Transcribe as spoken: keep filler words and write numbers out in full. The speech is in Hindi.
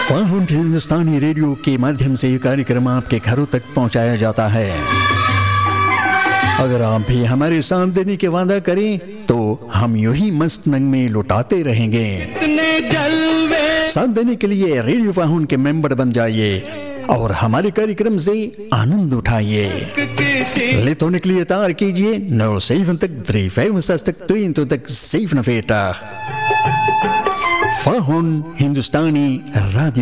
फाहुन हिंदुस्तानी रेडियो के माध्यम से ये कार्यक्रम आपके घरों तक पहुंचाया जाता है। अगर आप भी हमारे साथ देने के वादा करें तो हम यूं ही मस्त नंग में लुटाते रहेंगे। साथ देने के लिए रेडियो फाहुन के मेंबर बन जाइए और हमारे कार्यक्रम से आनंद उठाइए। लेट होने के लिए तैयार कीजिए नौ सेवन तक थ्री फाइव तक तीन तो तक सेवन फेटा फाहुन हिंदुस्तानी राडियो